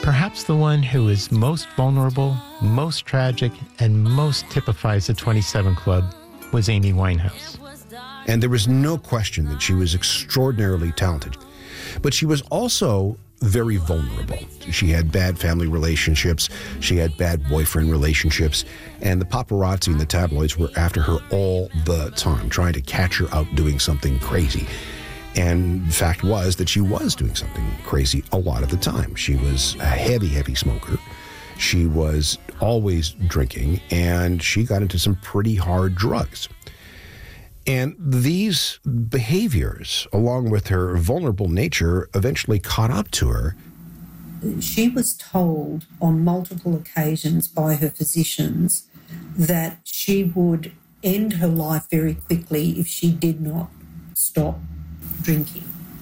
Perhaps the one who is most vulnerable, most tragic, and most typifies the 27 Club was Amy Winehouse. And there was no question that she was extraordinarily talented. But she was also very vulnerable. She had bad family relationships. She had bad boyfriend relationships. And the paparazzi and the tabloids were after her all the time, trying to catch her out doing something crazy. And the fact was that she was doing something crazy a lot of the time. She was a heavy, heavy smoker. She was always drinking, and she got into some pretty hard drugs. And these behaviors, along with her vulnerable nature, eventually caught up to her. She was told on multiple occasions by her physicians that she would end her life very quickly if she did not stop drinking.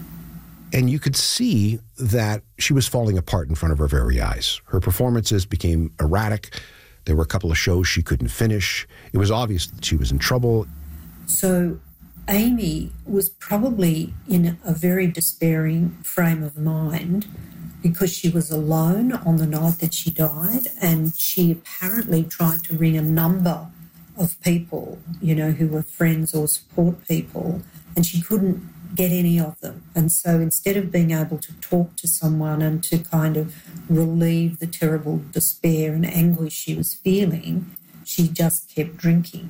And you could see that she was falling apart in front of her very eyes. Her performances became erratic. There were a couple of shows she couldn't finish. It was obvious that she was in trouble. So Amy was probably in a very despairing frame of mind because she was alone on the night that she died, and she apparently tried to ring a number of people, who were friends or support people, and she couldn't get any of them. And so instead of being able to talk to someone and to kind of relieve the terrible despair and anguish she was feeling, she just kept drinking,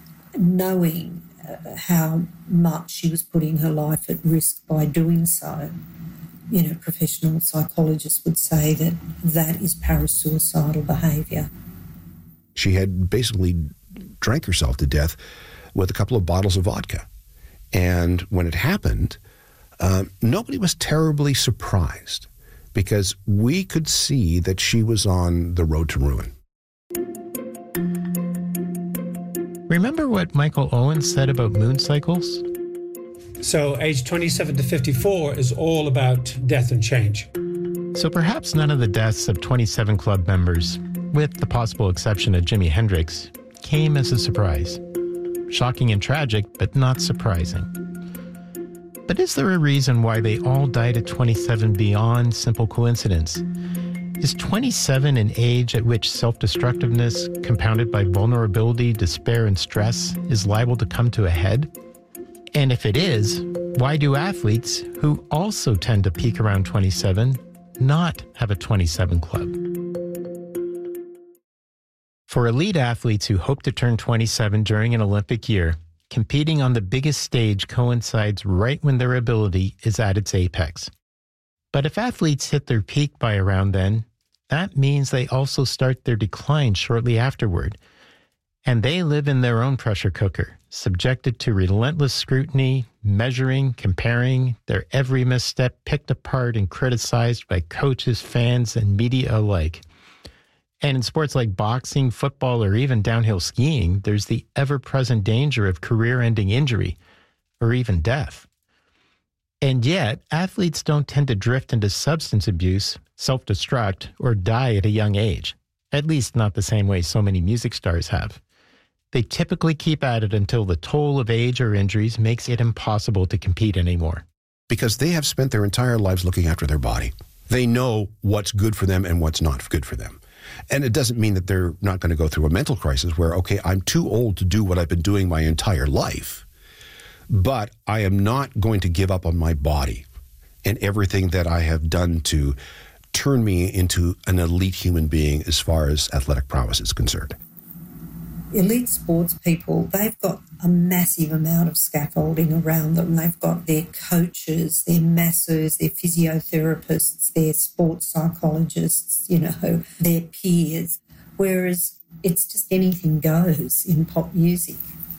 knowing how much she was putting her life at risk by doing so. Professional psychologists would say that that is parasuicidal behaviour. She had basically drank herself to death with a couple of bottles of vodka. And when it happened, nobody was terribly surprised because we could see that she was on the road to ruin. Remember what Michael Owen said about moon cycles? So age 27 to 54 is all about death and change. So perhaps none of the deaths of 27 Club members, with the possible exception of Jimi Hendrix, came as a surprise. Shocking and tragic, but not surprising. But is there a reason why they all died at 27 beyond simple coincidence? Is 27 an age at which self-destructiveness, compounded by vulnerability, despair, and stress, is liable to come to a head? And if it is, why do athletes, who also tend to peak around 27, not have a 27 Club? For elite athletes who hope to turn 27 during an Olympic year, competing on the biggest stage coincides right when their ability is at its apex. But if athletes hit their peak by around then, that means they also start their decline shortly afterward. And they live in their own pressure cooker, subjected to relentless scrutiny, measuring, comparing, their every misstep picked apart and criticized by coaches, fans, and media alike. And in sports like boxing, football, or even downhill skiing, there's the ever-present danger of career-ending injury, or even death. And yet, athletes don't tend to drift into substance abuse, self-destruct, or die at a young age. At least not the same way so many music stars have. They typically keep at it until the toll of age or injuries makes it impossible to compete anymore. Because they have spent their entire lives looking after their body. They know what's good for them and what's not good for them. And it doesn't mean that they're not going to go through a mental crisis where, okay, I'm too old to do what I've been doing my entire life, but I am not going to give up on my body and everything that I have done to turn me into an elite human being as far as athletic prowess is concerned. Elite sports people, they've got a massive amount of scaffolding around them. They've got their coaches, their masseurs, their physiotherapists, their sports psychologists, their peers, whereas it's just anything goes in pop music.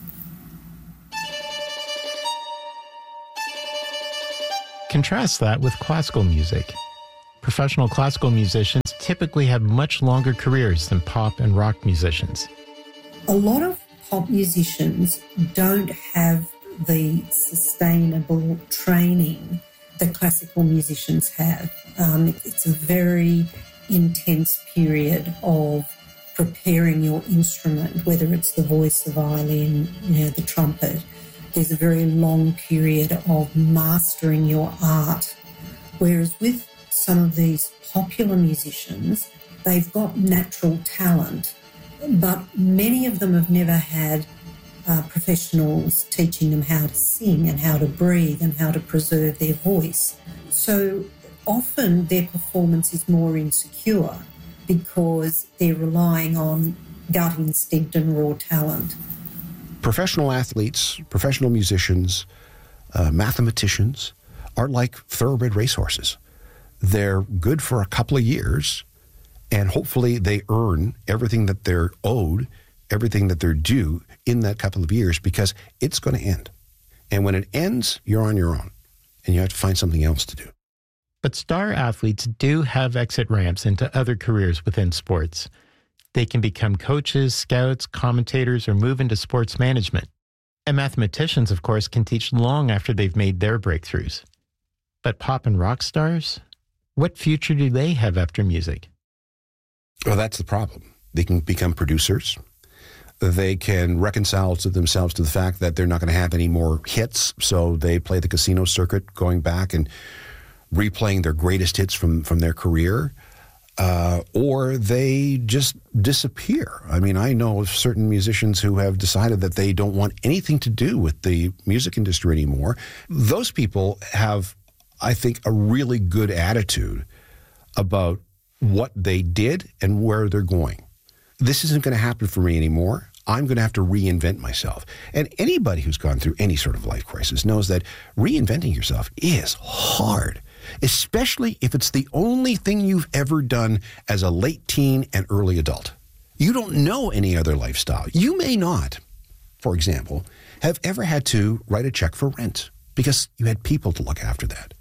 Contrast that with classical music. Professional classical musicians typically have much longer careers than pop and rock musicians. A lot of pop musicians don't have the sustainable training that classical musicians have. It's a very intense period of preparing your instrument, whether it's the voice, the violin, the trumpet. There's a very long period of mastering your art. Whereas with some of these popular musicians, they've got natural talent, but many of them have never had professionals teaching them how to sing and how to breathe and how to preserve their voice. So often their performance is more insecure because they're relying on gut instinct and raw talent. Professional athletes, professional musicians, mathematicians are like thoroughbred racehorses. They're good for a couple of years, and hopefully they earn everything that they're owed, everything that they're due in that couple of years, because it's going to end. And when it ends, you're on your own, and you have to find something else to do. But star athletes do have exit ramps into other careers within sports. They can become coaches, scouts, commentators, or move into sports management. And mathematicians, of course, can teach long after they've made their breakthroughs. But pop and rock stars? What future do they have after music? Well, that's the problem. They can become producers. They can reconcile to themselves to the fact that they're not going to have any more hits, so they play the casino circuit, going back and replaying their greatest hits from their career. Or they just disappear. I mean, I know of certain musicians who have decided that they don't want anything to do with the music industry anymore. Those people have, I think, a really good attitude about what they did and where they're going. This isn't going to happen for me anymore. I'm going to have to reinvent myself. And anybody who's gone through any sort of life crisis knows that reinventing yourself is hard, especially if it's the only thing you've ever done as a late teen and early adult. You don't know any other lifestyle. You may not, for example, have ever had to write a check for rent because you had people to look after that.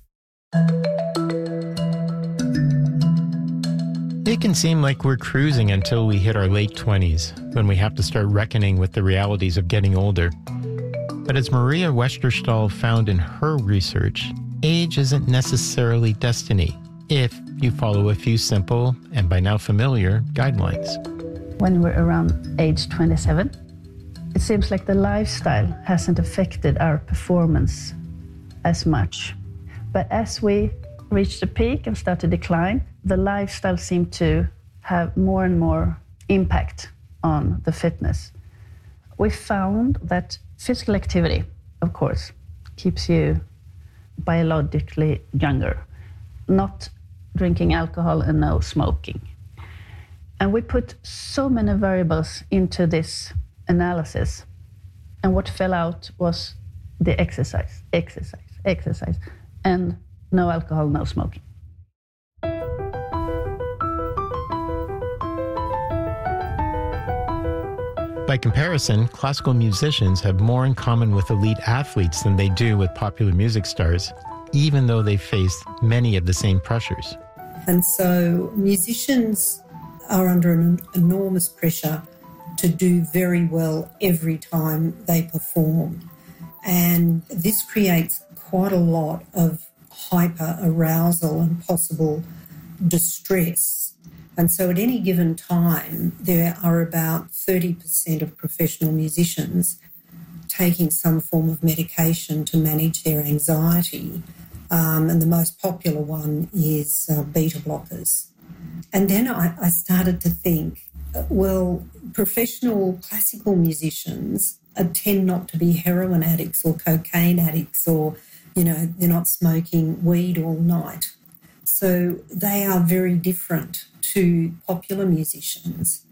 It can seem like we're cruising until we hit our late 20s, when we have to start reckoning with the realities of getting older. But as Maria Westerstall found in her research, age isn't necessarily destiny if you follow a few simple, and by now familiar, guidelines. When we're around age 27, it seems like the lifestyle hasn't affected our performance as much. But as we reach the peak and start to decline, the lifestyle seemed to have more and more impact on the fitness. We found that physical activity, of course, keeps you biologically younger. Not drinking alcohol and no smoking. And we put so many variables into this analysis. And what fell out was the exercise, and no alcohol, no smoking. By comparison, classical musicians have more in common with elite athletes than they do with popular music stars, even though they face many of the same pressures. And so musicians are under an enormous pressure to do very well every time they perform. And this creates quite a lot of hyper arousal and possible distress. And so at any given time, there are about 30% of professional musicians taking some form of medication to manage their anxiety. And the most popular one is beta blockers. And then I started to think, well, professional classical musicians tend not to be heroin addicts or cocaine addicts, or, you know, they're not smoking weed all night. So they are very different to popular musicians.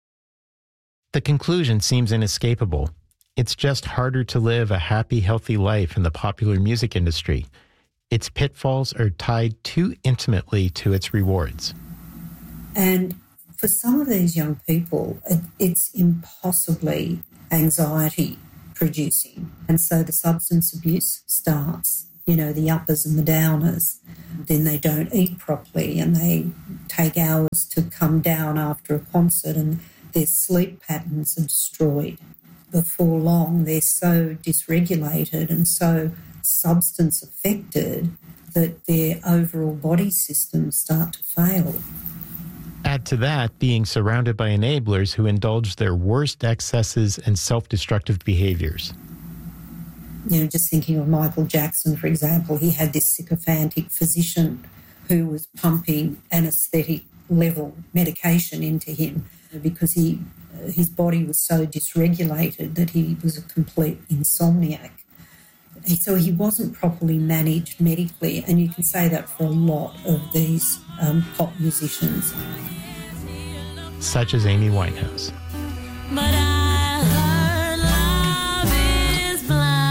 The conclusion seems inescapable. It's just harder to live a happy, healthy life in the popular music industry. Its pitfalls are tied too intimately to its rewards. And for some of these young people, it's impossibly anxiety-producing. And so the substance abuse starts, you know, the uppers and the downers. Then they don't eat properly and they take hours to come down after a concert, and their sleep patterns are destroyed. Before long, they're so dysregulated and so substance affected that their overall body systems start to fail. Add to that being surrounded by enablers who indulge their worst excesses and self-destructive behaviors. You know, just thinking of Michael Jackson, for example, he had this sycophantic physician who was pumping anaesthetic level medication into him because his body was so dysregulated that he was a complete insomniac. So he wasn't properly managed medically, and you can say that for a lot of these pop musicians. Such as Amy Winehouse. But I heard love is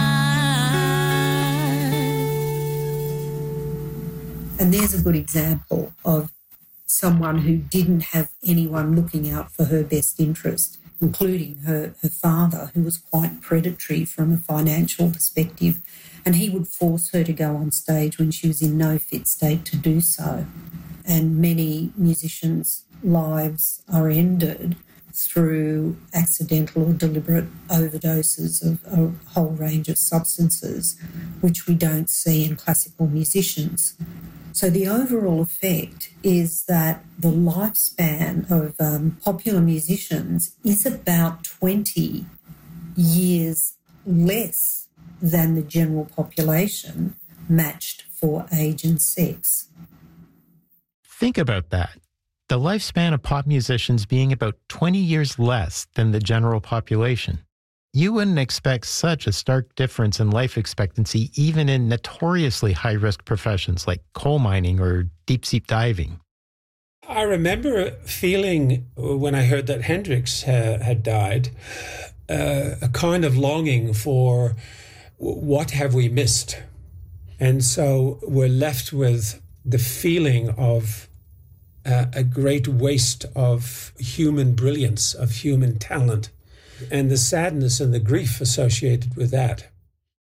blind. And there's a good example of someone who didn't have anyone looking out for her best interest, including her father, who was quite predatory from a financial perspective, and he would force her to go on stage when she was in no fit state to do so. And many musicians' lives are ended through accidental or deliberate overdoses of a whole range of substances, which we don't see in classical musicians. So the overall effect is that the lifespan of popular musicians is about 20 years less than the general population, matched for age and sex. Think about that. The lifespan of pop musicians being about 20 years less than the general population. You wouldn't expect such a stark difference in life expectancy even in notoriously high-risk professions like coal mining or deep-sea diving. I remember feeling, when I heard that Hendrix had died, a kind of longing for what have we missed? And so we're left with the feeling of a great waste of human brilliance, of human talent, and the sadness and the grief associated with that.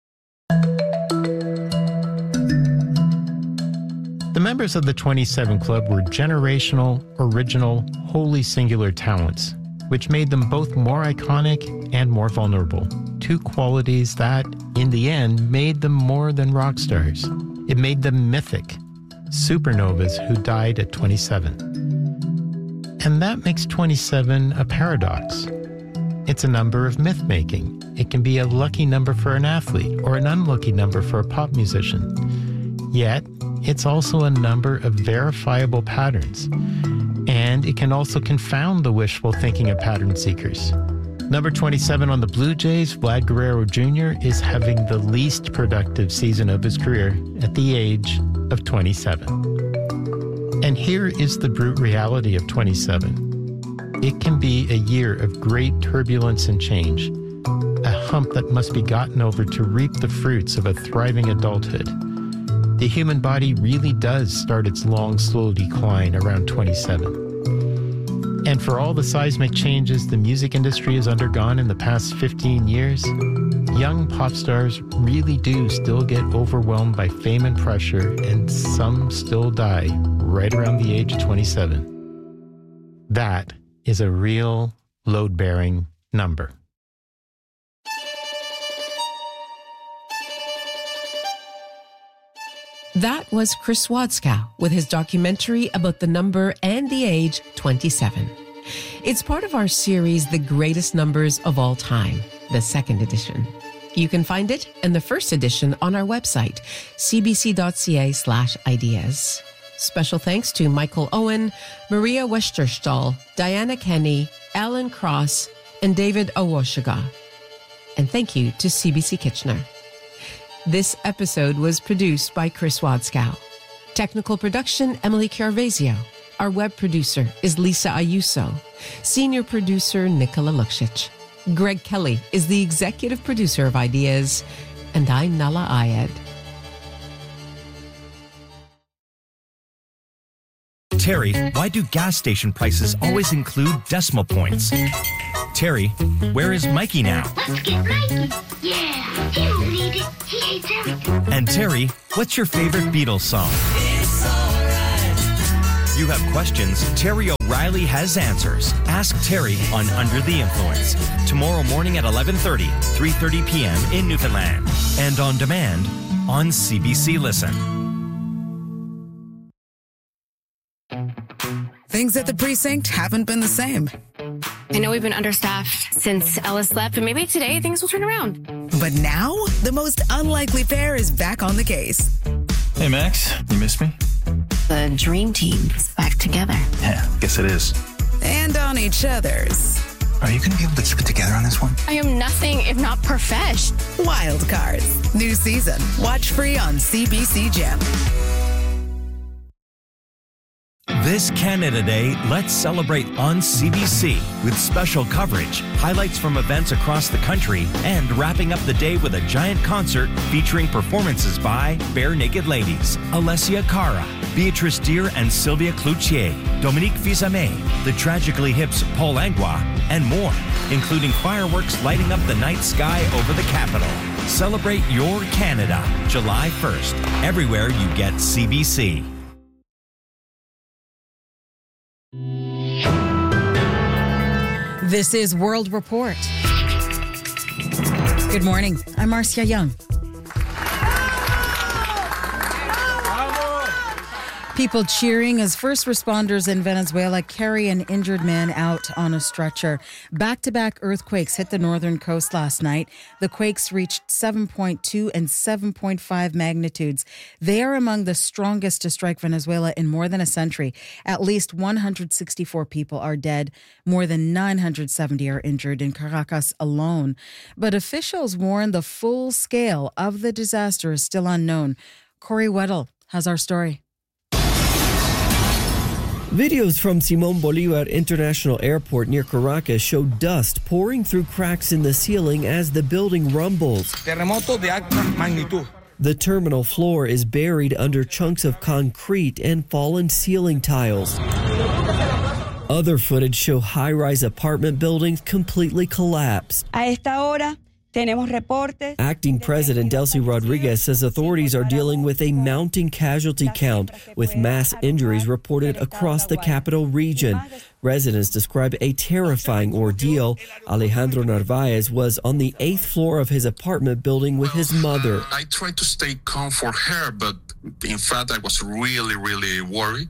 The members of the 27 Club were generational, original, wholly singular talents, which made them both more iconic and more vulnerable. Two qualities that, in the end, made them more than rock stars. It made them mythic, supernovas who died at 27. And that makes 27 a paradox. It's a number of myth-making. It can be a lucky number for an athlete or an unlucky number for a pop musician. Yet, it's also a number of verifiable patterns. And it can also confound the wishful thinking of pattern seekers. Number 27 on the Blue Jays, Vlad Guerrero Jr., is having the least productive season of his career at the age of 27. And here is the brute reality of 27. It can be a year of great turbulence and change, a hump that must be gotten over to reap the fruits of a thriving adulthood. The human body really does start its long, slow decline around 27. And for all the seismic changes the music industry has undergone in the past 15 years, young pop stars really do still get overwhelmed by fame and pressure, and some still die right around the age of 27. That is a real load-bearing number. That was Chris Wadskow with his documentary about the number and the age 27. It's part of our series, The Greatest Numbers of All Time, the second edition. You can find it and the first edition on our website, cbc.ca/ideas. Special thanks to Michael Owen, Maria Westerstall, Diana Kenny, Alan Cross, and David Awoshiga. And thank you to CBC Kitchener. This episode was produced by Chris Wadskow. Technical production, Emily Carvezio. Our web producer is Lisa Ayuso. Senior producer, Nicola Luksic. Greg Kelly is the executive producer of Ideas. And I'm Nala Ayed. Terry, why do gas station prices always include decimal points? Terry, where is Mikey now? Let's get Mikey. Yeah, he won't eat it. He hates everything. And Terry, what's your favorite Beatles song? It's alright. You have questions, Terry O'Reilly has answers. Ask Terry on Under the Influence. Tomorrow morning at 11:30, 3:30 p.m. in Newfoundland. And on demand on CBC Listen. Things at the precinct haven't been the same. I know we've been understaffed since Ellis left, but maybe today things will turn around. But now, the most unlikely pair is back on the case. Hey, Max, you missed me? The dream team is back together. Yeah, guess it is. And on each other's. Are you going to be able to keep it together on this one? I am nothing if not profesh. Wild Cards. New season. Watch free on CBC Gem. This Canada Day, let's celebrate on CBC with special coverage, highlights from events across the country, and wrapping up the day with a giant concert featuring performances by Bare Naked Ladies, Alessia Cara, Beatrice Deer and Sylvia Cloutier, Dominique Fils-Aimé, the Tragically Hip's Paul Langlois, and more, including fireworks lighting up the night sky over the capital. Celebrate your Canada, July 1st, everywhere you get CBC. This is World Report. Good morning. I'm Marcia Young. People cheering as first responders in Venezuela carry an injured man out on a stretcher. Back-to-back earthquakes hit the northern coast last night. The quakes reached 7.2 and 7.5 magnitudes. They are among the strongest to strike Venezuela in more than a century. At least 164 people are dead. More than 970 are injured in Caracas alone. But officials warn the full scale of the disaster is still unknown. Corey Weddle has our story. Videos from Simón Bolívar International Airport near Caracas show dust pouring through cracks in the ceiling as the building rumbles. Terremoto de alta magnitud. The terminal floor is buried under chunks of concrete and fallen ceiling tiles. Other footage show high-rise apartment buildings completely collapsed. A esta hora, tenemos reportes. Acting President Delcy Rodriguez says authorities are dealing with a mounting casualty count, with mass injuries reported across the capital region. Residents describe a terrifying ordeal. Alejandro Narvaez was on the 8th floor of his apartment building with his mother. I tried to stay calm for her, but in fact, I was really, really worried.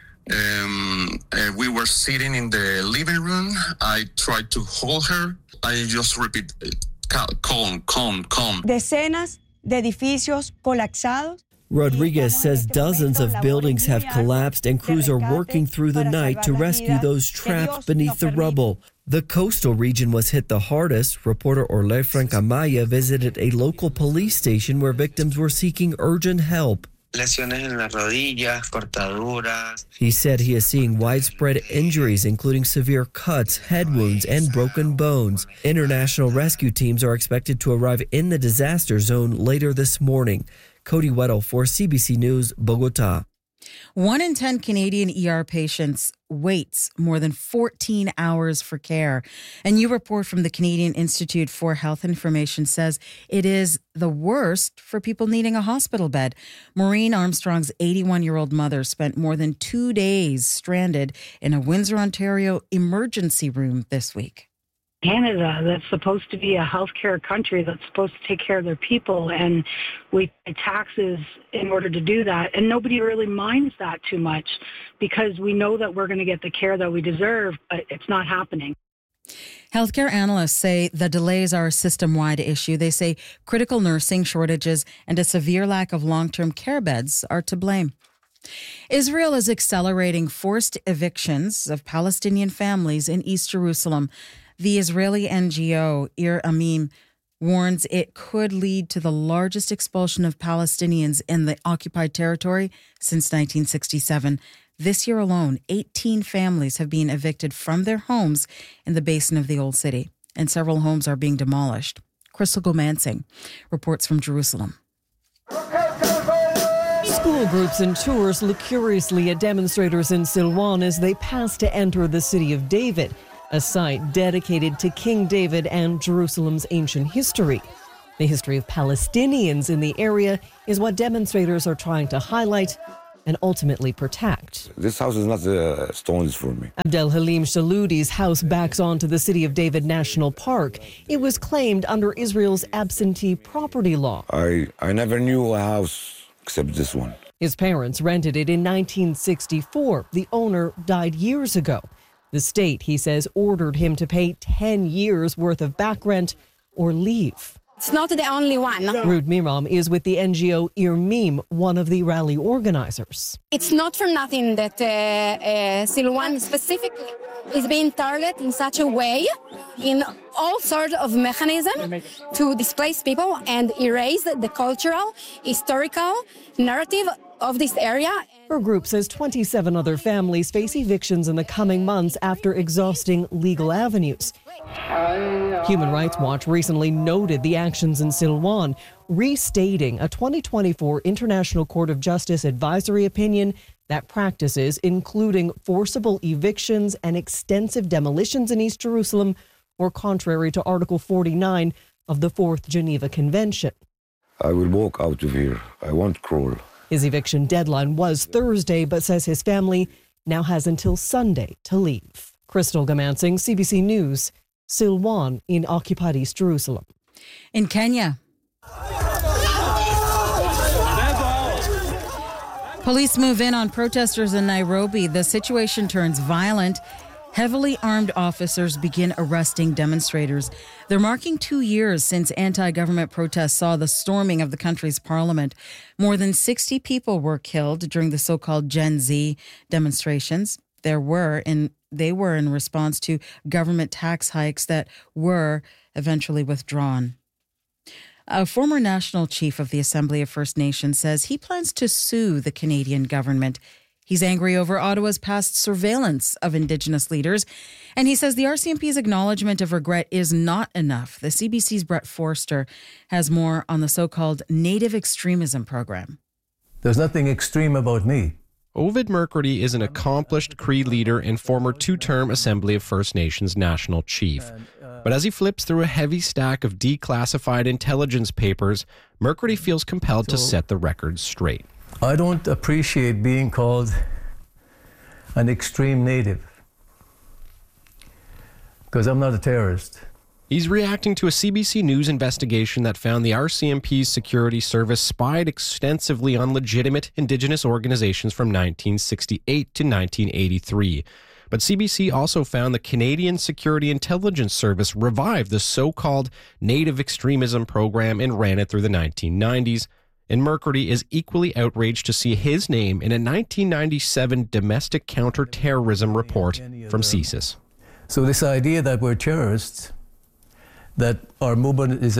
We were sitting in the living room. I tried to hold her. I just repeat, calm. Decenas de edificios colapsados. Rodriguez says dozens of buildings have collapsed and crews are working through the night to rescue those trapped beneath the rubble. The coastal region was hit the hardest. Reporter Orle Francamaya visited a local police station where victims were seeking urgent help. Lesiones en las rodillas, cortaduras. He said he is seeing widespread injuries, including severe cuts, head wounds, and broken bones. International rescue teams are expected to arrive in the disaster zone later this morning. Cody Weddle for CBC News, Bogota. 1 in 10 Canadian ER patients waits more than 14 hours for care. A new report from the Canadian Institute for Health Information says it is the worst for people needing a hospital bed. Maureen Armstrong's 81-year-old mother spent more than 2 days stranded in a Windsor, Ontario emergency room this week. Canada, that's supposed to be a healthcare country that's supposed to take care of their people, and we pay taxes in order to do that. And nobody really minds that too much because we know that we're going to get the care that we deserve, but it's not happening. Healthcare analysts say the delays are a system-wide issue. They say critical nursing shortages and a severe lack of long-term care beds are to blame. Israel is accelerating forced evictions of Palestinian families in East Jerusalem. The Israeli NGO Ir Amim warns it could lead to the largest expulsion of Palestinians in the occupied territory since 1967. This year alone, 18 families have been evicted from their homes in the basin of the Old City, and several homes are being demolished. Crystal Gomansing reports from Jerusalem. School groups and tours look curiously at demonstrators in Silwan as they pass to enter the city of David, a site dedicated to King David and Jerusalem's ancient history. The history of Palestinians in the area is what demonstrators are trying to highlight and ultimately protect. This house is not stones for me. Abdel Halim Shaloudi's house backs onto the City of David National Park. It was claimed under Israel's absentee property law. I never knew a house except this one. His parents rented it in 1964. The owner died years ago. The state, he says, ordered him to pay 10 years' worth of back rent or leave. It's not the only one. Ruud Miram is with the NGO Irmim, one of the rally organizers. It's not for nothing that Silwan specifically is being targeted in such a way in all sorts of mechanisms to displace people and erase the cultural, historical narrative of this area. Her group says 27 other families face evictions in the coming months after exhausting legal avenues. Human Rights Watch recently noted the actions in Silwan, restating a 2024 International Court of Justice advisory opinion that practices, including forcible evictions and extensive demolitions in East Jerusalem, were contrary to Article 49 of the Fourth Geneva Convention. I will walk out of here. I won't crawl. His eviction deadline was Thursday, but says his family now has until Sunday to leave. Crystal Gamansing, CBC News, Silwan in occupied East Jerusalem. In Kenya, police move in on protesters in Nairobi. The situation turns violent. Heavily armed officers begin arresting demonstrators. They're marking 2 years since anti-government protests saw the storming of the country's parliament. More than 60 people were killed during the so-called Gen Z demonstrations. They were in response to government tax hikes that were eventually withdrawn. A former national chief of the Assembly of First Nations says he plans to sue the Canadian government. He's angry over Ottawa's past surveillance of Indigenous leaders, and he says the RCMP's acknowledgement of regret is not enough. The CBC's Brett Forster has more on the so-called Native Extremism program. There's nothing extreme about me. Ovid McCurdy is an accomplished Cree leader and former two-term Assembly of First Nations national chief. But as he flips through a heavy stack of declassified intelligence papers, McCurdy feels compelled to set the record straight. I don't appreciate being called an extreme native because I'm not a terrorist. He's reacting to a CBC News investigation that found the RCMP's security service spied extensively on legitimate Indigenous organizations from 1968 to 1983. But CBC also found the Canadian Security Intelligence Service revived the so-called Native Extremism program and ran it through the 1990s. And McCurdy is equally outraged to see his name in a 1997 domestic counter-terrorism report from CSIS. So this idea that we're terrorists, that our movement is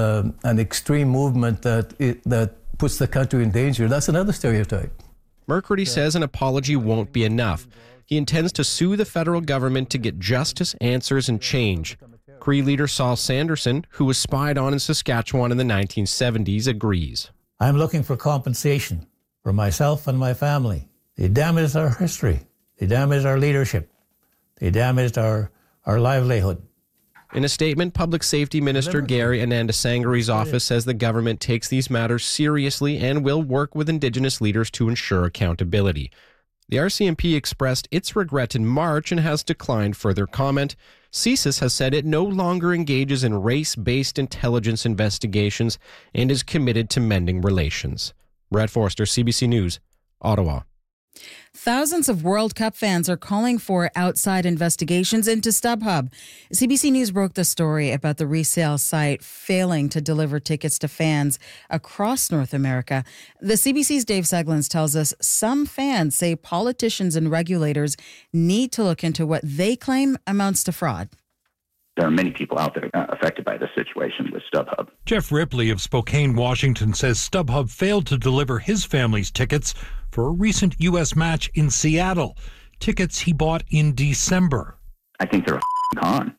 an extreme movement that puts the country in danger, that's another stereotype. McCurdy says an apology won't be enough. He intends to sue the federal government to get justice, answers, and change. Cree leader Saul Sanderson, who was spied on in Saskatchewan in the 1970s, agrees. I'm looking for compensation for myself and my family. They damaged our history. They damaged our leadership. They damaged our livelihood. In a statement, Public Safety Minister Gary Anandasangari's office says the government takes these matters seriously and will work with Indigenous leaders to ensure accountability. The RCMP expressed its regret in March and has declined further comment. CSIS has said it no longer engages in race-based intelligence investigations and is committed to mending relations. Brett Forster, CBC News, Ottawa. Thousands of World Cup fans are calling for outside investigations into StubHub. CBC News broke the story about the resale site failing to deliver tickets to fans across North America. The CBC's Dave Seglins tells us some fans say politicians and regulators need to look into what they claim amounts to fraud. There are many people out there affected by this situation with StubHub. Jeff Ripley of Spokane, Washington, says StubHub failed to deliver his family's tickets for a recent U.S. match in Seattle. Tickets he bought in December. I think they're a con.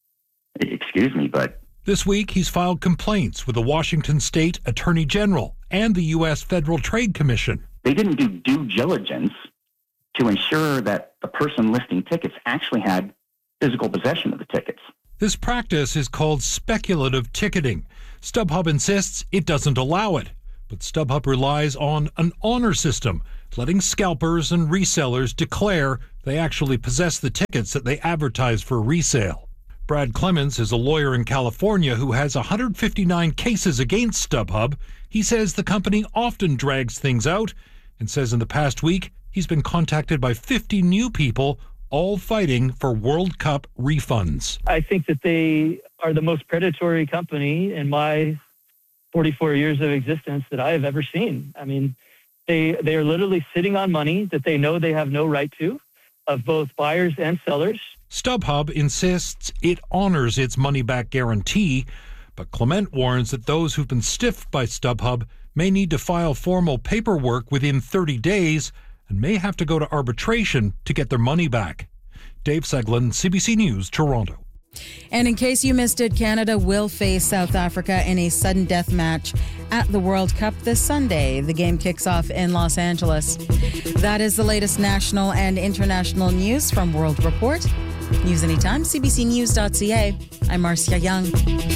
Excuse me, but... This week, he's filed complaints with the Washington State Attorney General and the U.S. Federal Trade Commission. They didn't do due diligence to ensure that the person listing tickets actually had physical possession of the tickets. This practice is called speculative ticketing. StubHub insists it doesn't allow it, but StubHub relies on an honor system, letting scalpers and resellers declare they actually possess the tickets that they advertise for resale. Brad Clemens is a lawyer in California who has 159 cases against StubHub. He says the company often drags things out and says in the past week he's been contacted by 50 new people all fighting for World Cup refunds. I think that they are the most predatory company in my 44 years of existence that I have ever seen. I mean, they are literally sitting on money that they know they have no right to, of both buyers and sellers. StubHub insists it honors its money-back guarantee, but Clement warns that those who've been stiffed by StubHub may need to file formal paperwork within 30 days and may have to go to arbitration to get their money back. Dave Seglin, CBC News, Toronto. And in case you missed it, Canada will face South Africa in a sudden death match at the World Cup this Sunday. The game kicks off in Los Angeles. That is the latest national and international news from World Report. News anytime, cbcnews.ca. I'm Marcia Young.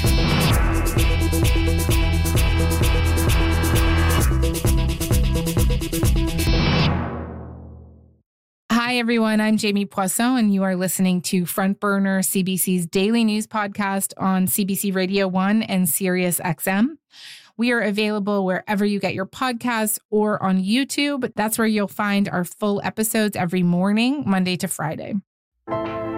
Hi, everyone. I'm Jamie Poisson, and you are listening to Front Burner, CBC's daily news podcast on CBC Radio 1 and Sirius XM. We are available wherever you get your podcasts or on YouTube. That's where you'll find our full episodes every morning, Monday to Friday.